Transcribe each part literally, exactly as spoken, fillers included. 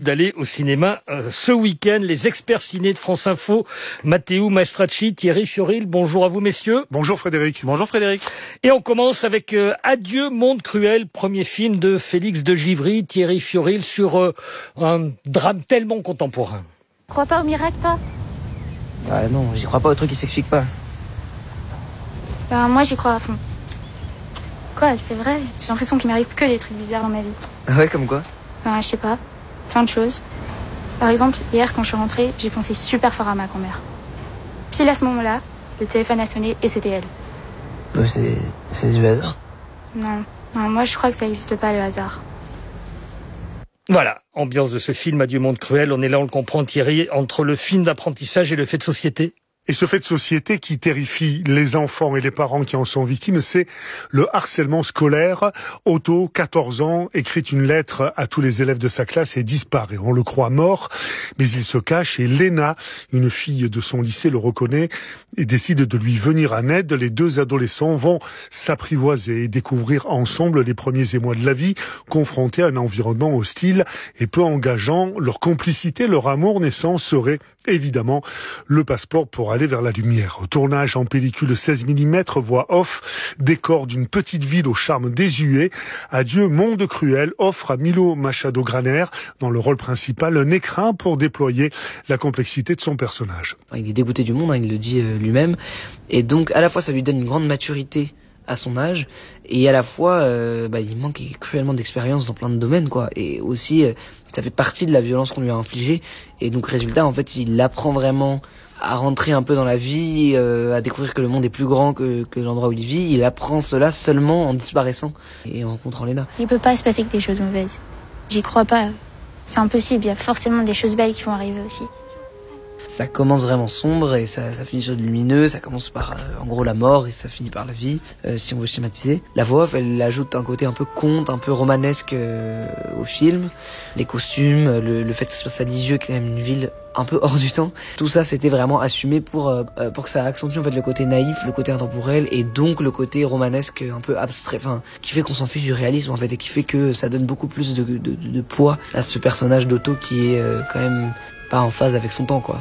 d'aller au cinéma euh, ce week-end. Les experts ciné de France Info, Matteo Maestracci, Thierry Fioril. Bonjour à vous, messieurs. Bonjour Frédéric. Bonjour Frédéric. Et on commence avec euh, Adieu monde cruel, premier film de Félix de Givry, Thierry Fioril, sur euh, un drame tellement contemporain. Tu crois pas au miracle, toi? Ah non, j'y crois pas au truc qui s'explique pas. Ben, moi, j'y crois à fond. Quoi, c'est vrai? J'ai l'impression qu'il m'arrive que des trucs bizarres dans ma vie. Ah ouais, comme quoi? Ben, je sais pas. Plein de choses. Par exemple, hier, quand je suis rentrée, j'ai pensé super fort à ma grand-mère. Pile à ce moment-là, le téléphone a sonné et c'était elle. Euh, c'est... c'est du hasard. Non. Non, moi, je crois que ça n'existe pas, le hasard. Voilà, ambiance de ce film Adieu monde cruel. On est là, on le comprend, Thierry, entre le film d'apprentissage et le fait de société. Et ce fait de société qui terrifie les enfants et les parents qui en sont victimes, c'est le harcèlement scolaire. Otto, quatorze ans, écrit une lettre à tous les élèves de sa classe et disparaît. On le croit mort, mais il se cache et Léna, une fille de son lycée, le reconnaît et décide de lui venir en aide. Les deux adolescents vont s'apprivoiser et découvrir ensemble les premiers émois de la vie, confrontés à un environnement hostile et peu engageant. Leur complicité, leur amour naissant serait évidemment le passeport pour aller vers la lumière. Tournage en pellicule seize millimètres, voix off, décor d'une petite ville au charme désuet. Adieu monde cruel offre à Milo Machado Graner, dans le rôle principal, un écrin pour déployer la complexité de son personnage. Il est dégoûté du monde, hein, il le dit euh, lui-même. Et donc, à la fois, ça lui donne une grande maturité à son âge, et à la fois, euh, bah, il manque cruellement d'expérience dans plein de domaines, quoi. Et aussi, euh, ça fait partie de la violence qu'on lui a infligée. Et donc, résultat, en fait, il apprend vraiment à rentrer un peu dans la vie, euh, à découvrir que le monde est plus grand que, que l'endroit où il vit. Il apprend cela seulement en disparaissant et en rencontrant Léna. Il peut pas se passer que des choses mauvaises. J'y crois pas. C'est impossible. Il y a forcément des choses belles qui vont arriver aussi. Ça commence vraiment sombre et ça, ça finit sur du lumineux. Ça commence par, euh, en gros, la mort et ça finit par la vie, euh, si on veut schématiser. La voix off, elle ajoute un côté un peu conte, un peu romanesque euh, au film. Les costumes, le, le fait que ce soit à Lisieux, qui est quand même une ville un peu hors du temps. Tout ça, c'était vraiment assumé pour euh, pour que ça accentue en fait le côté naïf, le côté intemporel et donc le côté romanesque un peu abstrait, enfin qui fait qu'on s'en fiche du réalisme en fait et qui fait que ça donne beaucoup plus de de, de, de poids à ce personnage d'Otto qui est euh, quand même pas en phase avec son temps, quoi.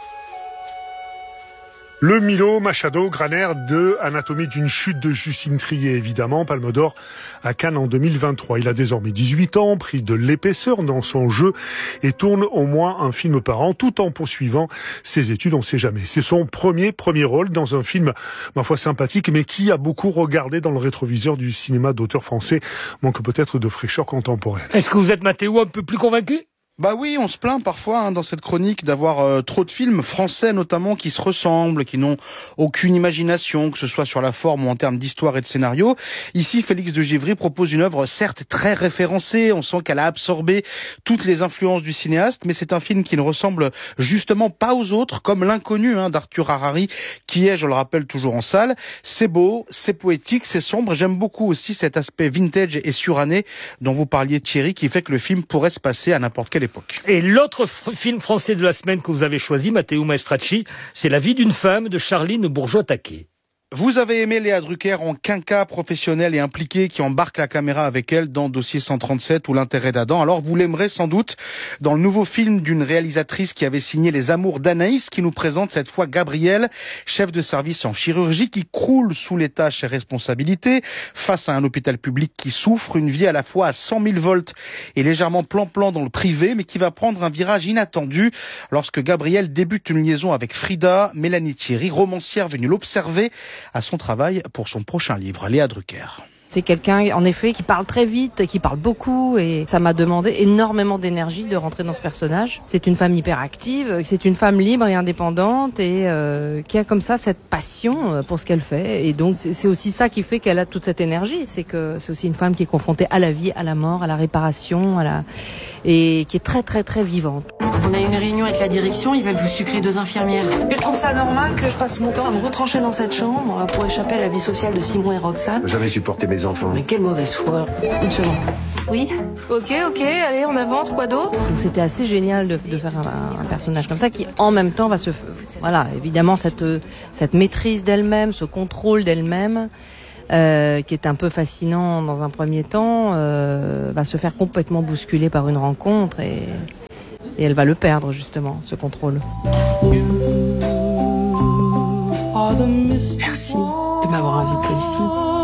Le Milo Machado Graner de Anatomie d'une chute de Justine Triet, évidemment, Palme d'Or à Cannes en deux mille vingt-trois. Il a désormais dix-huit ans, pris de l'épaisseur dans son jeu et tourne au moins un film par an, tout en poursuivant ses études, on sait jamais. C'est son premier, premier rôle dans un film, ma foi, sympathique, mais qui a beaucoup regardé dans le rétroviseur du cinéma d'auteur français, manque peut-être de fraîcheur contemporaine. Est-ce que vous êtes, Mathéo, un peu plus convaincu ? Bah oui, on se plaint parfois hein, dans cette chronique d'avoir euh, trop de films français notamment qui se ressemblent, qui n'ont aucune imagination, que ce soit sur la forme ou en termes d'histoire et de scénario. Ici, Félix de Givry propose une œuvre certes très référencée, on sent qu'elle a absorbé toutes les influences du cinéaste, mais c'est un film qui ne ressemble justement pas aux autres, comme L'Inconnu hein, d'Arthur Harari, qui est, je le rappelle, toujours en salle. C'est beau, c'est poétique, c'est sombre. J'aime beaucoup aussi cet aspect vintage et suranné dont vous parliez, Thierry, qui fait que le film pourrait se passer à n'importe quelle époque. Et l'autre f- film français de la semaine que vous avez choisi, Matteo Maestracci, c'est La vie d'une femme de Charline Bourgeois-Taquet. Vous avez aimé Léa Drucker en quinca professionnelle et impliquée qui embarque la caméra avec elle dans Dossier cent trente-sept ou L'intérêt d'Adam. Alors vous l'aimerez sans doute dans le nouveau film d'une réalisatrice qui avait signé Les Amours d'Anaïs, qui nous présente cette fois Gabrielle, chef de service en chirurgie qui croule sous les tâches et responsabilités face à un hôpital public qui souffre, une vie à la fois à cent mille volts et légèrement plan-plan dans le privé, mais qui va prendre un virage inattendu lorsque Gabrielle débute une liaison avec Frida, Mélanie Thierry, romancière venue l'observer à son travail pour son prochain livre, Léa Drucker. C'est quelqu'un, en effet, qui parle très vite, qui parle beaucoup, et ça m'a demandé énormément d'énergie de rentrer dans ce personnage. C'est une femme hyperactive, c'est une femme libre et indépendante, et euh, qui a comme ça cette passion pour ce qu'elle fait. Et donc, c'est aussi ça qui fait qu'elle a toute cette énergie. C'est que c'est aussi une femme qui est confrontée à la vie, à la mort, à la réparation, à la... et qui est très, très, très vivante. On a une réunion avec la direction, ils veulent vous sucrer deux infirmières. Je trouve ça normal que je passe mon temps à me retrancher dans cette chambre pour échapper à la vie sociale de Simon et Roxane. Jamais supporté mes enfants. Mais quelle mauvaise foi. Une seconde. Oui. Ok, ok, allez, on avance, quoi d'autre? Donc c'était assez génial de, de faire un, un personnage comme ça qui, en même temps, va se... Voilà, évidemment, cette, cette maîtrise d'elle-même, ce contrôle d'elle-même, Euh, qui est un peu fascinant dans un premier temps, euh, va se faire complètement bousculer par une rencontre et, Et elle va le perdre, justement, ce contrôle. Merci de m'avoir invité ici.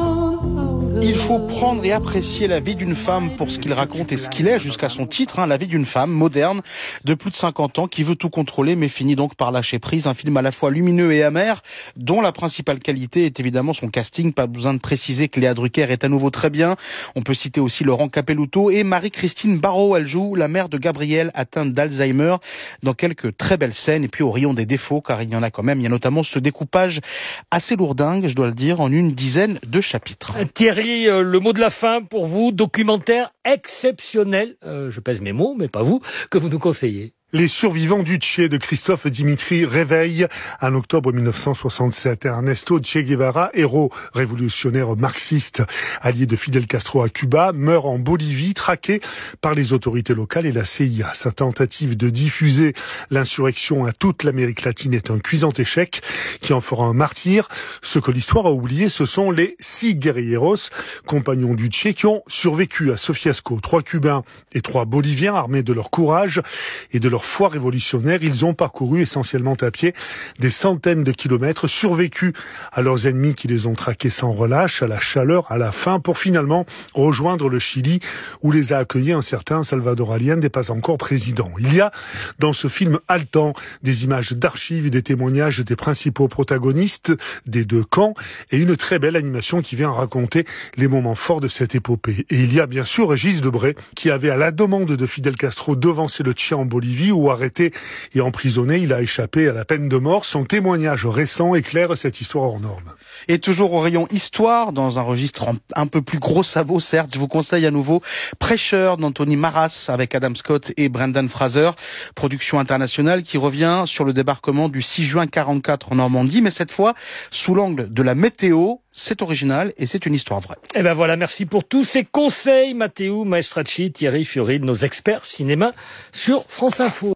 Il faut prendre et apprécier la vie d'une femme pour ce qu'il raconte et ce qu'il est, jusqu'à son titre, hein, la vie d'une femme moderne de plus de cinquante ans qui veut tout contrôler mais finit donc par lâcher prise. Un film à la fois lumineux et amer, dont la principale qualité est évidemment son casting. Pas besoin de préciser que Léa Drucker est à nouveau très bien. On peut citer aussi Laurent Capelluto et Marie-Christine Barrault. Elle joue la mère de Gabrielle atteinte d'Alzheimer dans quelques très belles scènes. Et puis au rayon des défauts, car il y en a quand même, il y a notamment ce découpage assez lourdingue, je dois le dire, en une dizaine de chapitres. Thierry, le mot de la fin pour vous, documentaire exceptionnel, euh, je pèse mes mots, mais pas vous, que vous nous conseillez. Les survivants du Che de Christophe Dimitri Réveil en octobre mille neuf cent soixante-sept. Ernesto Che Guevara, héros révolutionnaire marxiste, allié de Fidel Castro à Cuba, meurt en Bolivie, traqué par les autorités locales et la C I A. Sa tentative de diffuser l'insurrection à toute l'Amérique latine est un cuisant échec qui en fera un martyr. Ce que l'histoire a oublié, ce sont les six guerrilleros, compagnons du Che, qui ont survécu à Sofiasco. Trois Cubains et trois Boliviens armés de leur courage et de leur foi révolutionnaire, ils ont parcouru essentiellement à pied des centaines de kilomètres, survécu à leurs ennemis qui les ont traqués sans relâche, à la chaleur, à la faim, pour finalement rejoindre le Chili où les a accueillis un certain Salvador Allende, pas encore président. Il y a dans ce film haletant des images d'archives et des témoignages des principaux protagonistes des deux camps et une très belle animation qui vient raconter les moments forts de cette épopée. Et il y a bien sûr Régis Debray qui avait à la demande de Fidel Castro devancé le Che en Bolivie où arrêté et emprisonné, il a échappé à la peine de mort. Son témoignage récent éclaire cette histoire hors norme. Et toujours au rayon histoire, dans un registre un peu plus gros sabot, certes, je vous conseille à nouveau Prêcheur d'Anthony Maras avec Adam Scott et Brendan Fraser, production internationale qui revient sur le débarquement du six juin quarante-quatre en Normandie, mais cette fois sous l'angle de la météo. C'est original et c'est une histoire vraie. Et ben voilà, merci pour tous ces conseils, Matteo Maestracci, Thierry Furil, nos experts cinéma sur France Info.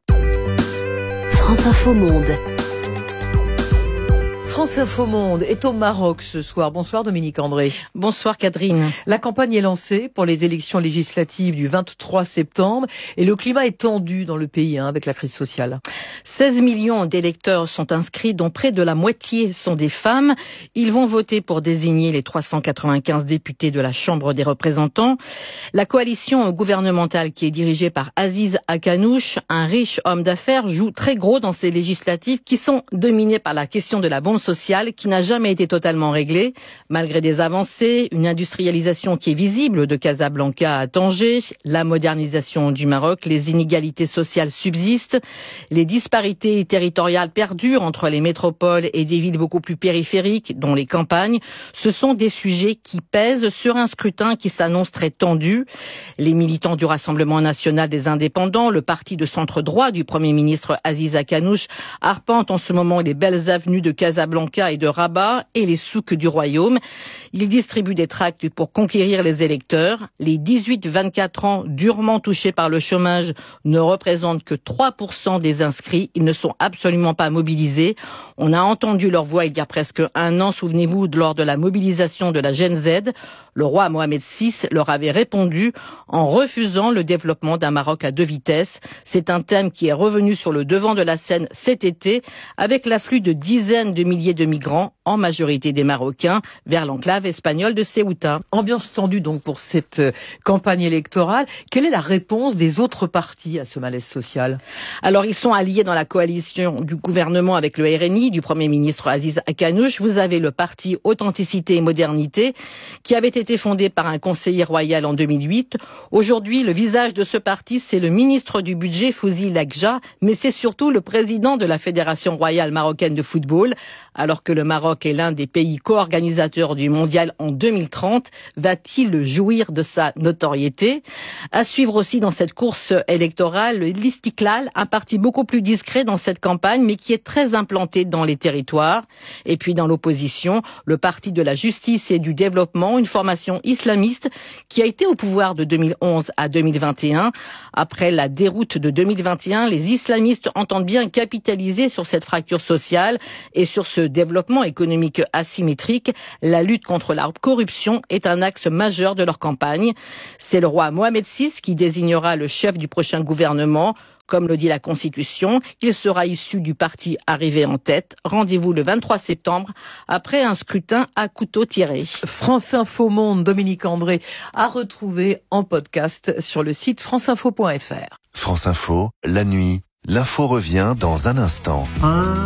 France Info Monde. France Info Monde est au Maroc ce soir. Bonsoir Dominique André. Bonsoir Catherine. La campagne est lancée pour les élections législatives du vingt-trois septembre et le climat est tendu dans le pays hein, avec la crise sociale. seize millions d'électeurs sont inscrits, dont près de la moitié sont des femmes. Ils vont voter pour désigner les trois cent quatre-vingt-quinze députés de la Chambre des représentants. La coalition gouvernementale qui est dirigée par Aziz Akanouche, un riche homme d'affaires, joue très gros dans ces législatives qui sont dominées par la question de la bombe sociale qui n'a jamais été totalement réglée, malgré des avancées, une industrialisation qui est visible de Casablanca à Tanger, la modernisation du Maroc, les inégalités sociales subsistent, les disparités territoriales perdurent entre les métropoles et des villes beaucoup plus périphériques, dont les campagnes. Ce sont des sujets qui pèsent sur un scrutin qui s'annonce très tendu. Les militants du Rassemblement national des indépendants, le parti de centre droit du Premier ministre Aziz Akanouche, arpentent en ce moment les belles avenues de Casablanca et de Rabat et les souks du royaume. Ils distribuent des tracts pour conquérir les électeurs. Les dix-huit vingt-quatre ans durement touchés par le chômage ne représentent que trois pour cent des inscrits. Ils ne sont absolument pas mobilisés. On a entendu leur voix il y a presque un an, souvenez-vous, lors de la mobilisation de la Gen Z. Le roi Mohamed six leur avait répondu en refusant le développement d'un Maroc à deux vitesses. C'est un thème qui est revenu sur le devant de la scène cet été avec l'afflux de dizaines de milliers de migrants, en majorité des Marocains, vers l'enclave espagnole de Ceuta. Ambiance tendue donc pour cette campagne électorale. Quelle est la réponse des autres partis à ce malaise social? Alors ils sont alliés dans la coalition du gouvernement avec le R N I, du Premier ministre Aziz Akanouche. Vous avez le parti Authenticité et Modernité, qui avait été fondé par un conseiller royal en deux mille huit. Aujourd'hui, le visage de ce parti, c'est le ministre du Budget, Fouzi Lakja, mais c'est surtout le président de la Fédération royale marocaine de football. Alors que le Maroc est l'un des pays co-organisateurs du mondial en deux mille trente, va-t-il jouir de sa notoriété? À suivre aussi dans cette course électorale, l'Istiklal, un parti beaucoup plus discret dans cette campagne, mais qui est très implanté dans les territoires. Et puis dans l'opposition, le parti de la justice et du développement, une formation islamiste qui a été au pouvoir de deux mille onze à deux mille vingt et un. Après la déroute de deux mille vingt et un, les islamistes entendent bien capitaliser sur cette fracture sociale et sur ce développement économique asymétrique. La lutte contre la corruption est un axe majeur de leur campagne. C'est le roi Mohamed six qui désignera le chef du prochain gouvernement. Comme le dit la Constitution, il sera issu du parti arrivé en tête. Rendez-vous le vingt-trois septembre, après un scrutin à couteau tiré. France Info Monde, Dominique André, à retrouver en podcast sur le site franceinfo point f r. France Info, la nuit, l'info revient dans un instant.